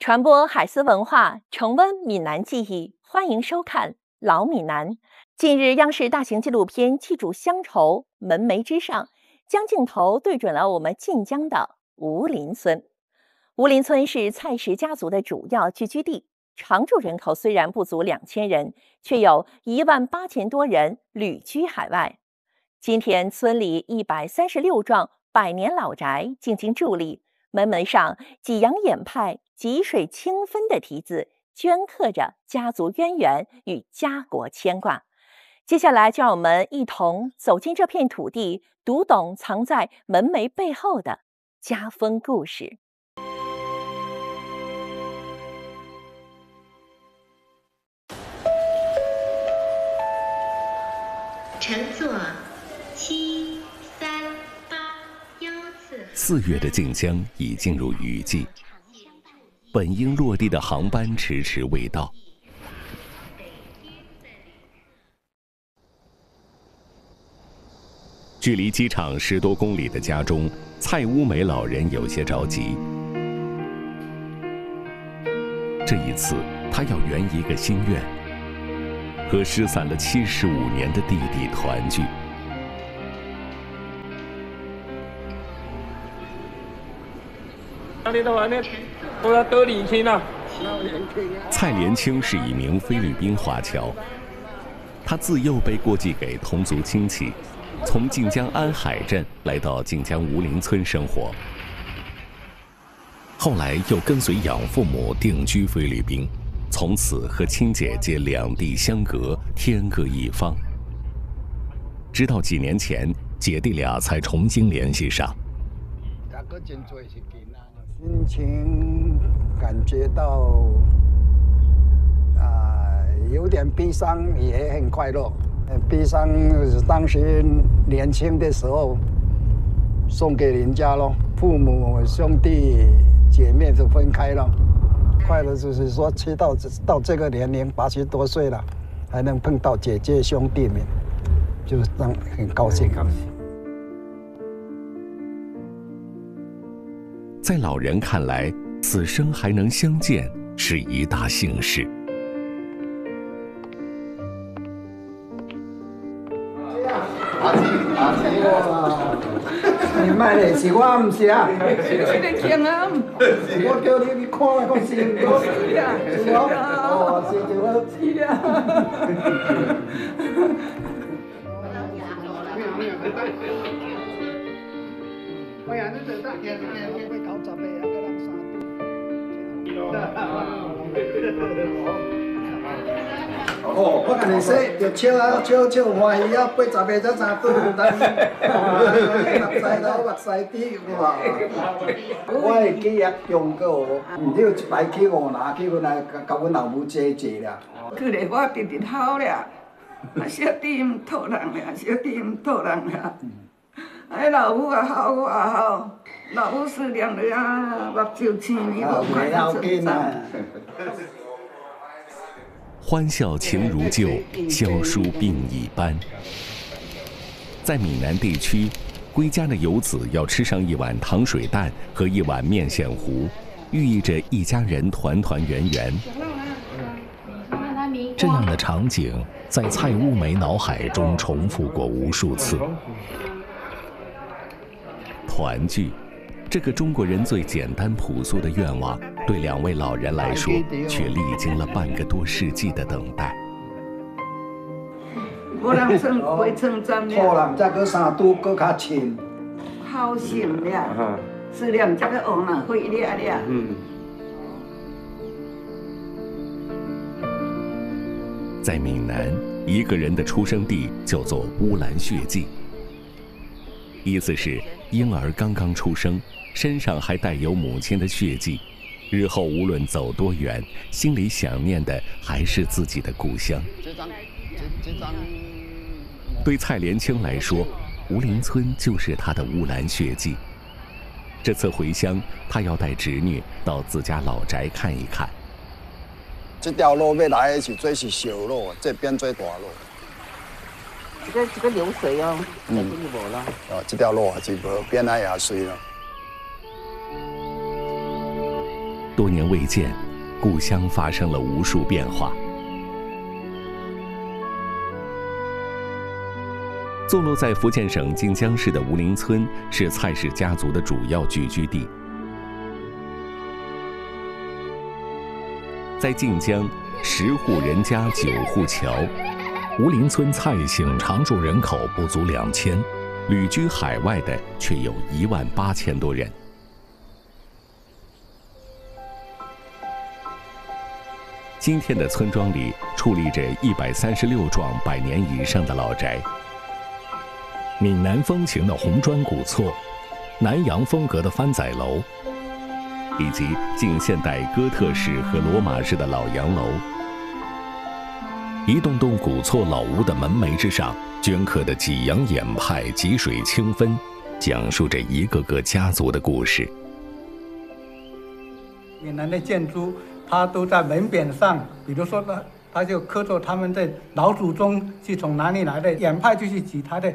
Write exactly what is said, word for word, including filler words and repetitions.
传播海丝文化，重温闽南记忆，欢迎收看《老闽南》。近日，央视大型纪录片《记住乡愁》门楣之上，将镜头对准了我们晋江的吴林村。吴林村是蔡氏家族的主要聚居地，常住人口虽然不足两千人，却有一万八千多人旅居海外。今天，村里一百三十六幢百年老宅静静伫立，门楣上济阳堰派济水清分的题字，镌刻着家族渊源与家国牵挂。接下来，就让我们一同走进这片土地，读懂藏在门楣背后的家风故事。 乘坐七三八幺次。 四月的晋江已进入雨季，本应落地的航班迟迟未到。距离机场十多公里的家中，蔡乌梅老人有些着急。这一次，他要圆一个心愿，和失散了七十五年的弟弟团聚。蔡连清是一名菲律宾华侨，他自幼被过继给同族亲戚，从晋江安海镇来到晋江吴林村生活，后来又跟随养父母定居菲律宾，从此和亲姐姐两地相隔，天各一方。直到几年前，姐弟俩才重新联系上。 心情感觉到啊、呃，有点悲伤，也很快乐。悲伤是当时年轻的时候送给人家咯，父母兄弟姐妹都分开了。快乐就是说，吃到到这个年龄，八十多岁了，还能碰到姐姐兄弟们，就是让很高兴。高兴。 在老人看来，此生还能相见是一大幸事。 你买的是我，不是啊？是你听啊？我叫你去看来，讲是我是啊，是我哦，是就我是啊。哎呀，你这大件件件被搞十个，还搁人三哦，我跟你说，就笑啊笑笑欢喜啊，八十个才三对，但是目屎头目屎滴哇！我的记忆中过，唔了一摆去五拿去，阮来甲阮老母姐坐啦。 去咧，我直直好咧，啊小弟唔讨人咧，小弟唔讨人咧。哎，老母也好，我也好，老母思念你啊，目睭青年无看到成长。 欢笑情如旧，消疏鬓已斑。在闽南地区，归家的游子要吃上一碗糖水蛋和一碗面线糊，寓意着一家人团团圆圆。这样的场景在蔡乌梅脑海中重复过无数次。团聚，这个中国人最简单朴素的愿望，对两位老人来说，却历经了半个多世纪的等待。 无人算花称赞了，好人再搁三拄搁较亲， 好心了，思念这个红人会了了。嗯。 在闽南，一个人的出生地叫做乌兰血迹，意思是婴儿刚刚出生，身上还带有母亲的血迹，日后无论走多远，心里想念的还是自己的故乡。对蔡连清来说，吴林村就是他的乌兰血迹。这次回乡，他要带侄女到自家老宅看一看。 这条路要来的时，这是小路，这边最大路。 这个这个流水哦，这边就无了。 哦，这条路也是无，边仔也水了。 多年未见，故乡发生了无数变化。坐落在福建省晋江市的吴林村是蔡氏家族的主要聚居地。在晋江，十户人家九户桥，吴林村蔡姓常住人口不足两千，旅居海外的却有一万八千多人。今天的村庄里矗立着一百三十六幢百年以上的老宅。闽南风情的红砖古厝，南洋风格的番仔楼，以及近现代哥特式和罗马式的老洋楼。一栋栋古厝老屋的门楣之上，镌刻的几洋演派、济水清分，讲述着一个个家族的故事。 闽南的建筑，它都在门匾上，比如说呢，他就刻着他们的老祖宗是从哪里来的，演派就是指他的